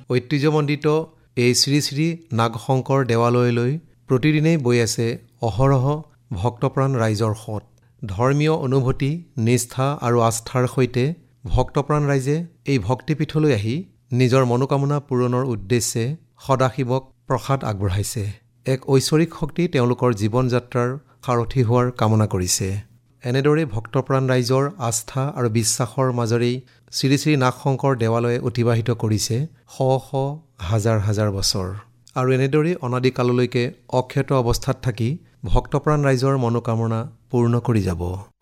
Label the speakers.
Speaker 1: ঐতিহ্যমণ্ডিত এই শ্ৰী শ্ৰী নাগশংকৰ দেৱালয়লৈ প্ৰতিদিনেই বৈ আছে অহৰহ ভক্তপ্ৰাণ ৰাইজৰ সোঁত। ধৰ্মীয় অনুভূতি, নিষ্ঠা আৰু আস্থাৰ সৈতে ভক্তপ্ৰাণ ৰাইজে এই ভক্তিপীঠলৈ আহি নিজৰ মনোকামনা পূৰণৰ উদ্দেশ্যে সদাশিৱক প্ৰসাদ আগবঢ়াইছে। এক ঐশ্বৰিক শক্তি তেওঁলোকৰ জীৱন যাত্ৰাৰ সাৰথি হোৱাৰ কামনা কৰিছে। এনেদৰে ভক্তপ্ৰাণ ৰাইজৰ আস্থা আৰু বিশ্বাসৰ মাজেৰেই শ্ৰী শ্ৰী নাগশংকৰ দেৱালয়ে অতিবাহিত কৰিছে শ শ হাজাৰ হাজাৰ বছৰ। আৰু এনেদৰে অনাদিকাললৈকে অক্ষত অৱস্থাত থাকি ভক্তপ্ৰাণ ৰাইজৰ মনোকামনা পূৰ্ণ কৰি যাব।